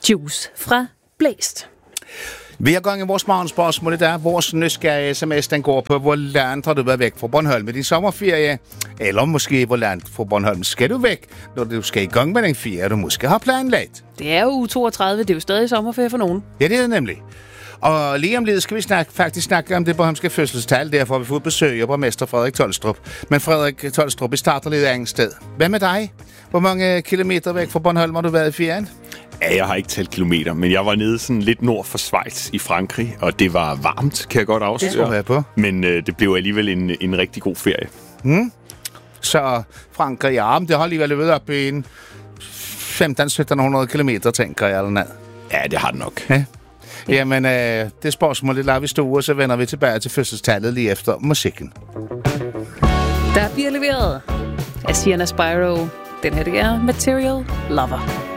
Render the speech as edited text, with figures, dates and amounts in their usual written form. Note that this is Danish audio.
Juice fra Blæst. Vi har gang i vores morgenspørgsmål i dag. Vores nysgerrige sms, den går på, hvor langt har du været væk fra Bornholm med din sommerferie? Eller måske, hvor langt fra Bornholm skal du væk, når du skal i gang med den ferie, du måske har planlagt? Det er jo uge 32, det er jo stadig sommerferie for nogen. Ja, det er det nemlig. Og lige om lidt skal vi faktisk snakke om det bornholmske fødselstal. Derfor har vi fået besøg af borgmester Frederik Tolstrup. Men Frederik Tolstrup, vi starter lidt andet sted. Hvad med dig? Hvor mange kilometer væk fra Bornholm har du været i ferien? Ja, jeg har ikke talt kilometer, men jeg var nede sådan lidt nord for Schweiz i Frankrig, og det var varmt, kan jeg godt afsløre. Det tror jeg på. Men det blev alligevel en rigtig god ferie. Så Frankrig, ja, det har alligevel løbet op i en 1500-1700 kilometer, tænker jeg, eller noget. Ja, det har det nok. Ja. Jamen, det spørgsmål, det lader vi stå, og så vender vi tilbage til fødselstallet lige efter musikken. Der bliver leveret af Sienna Spyro. Den her, det er Material Lover.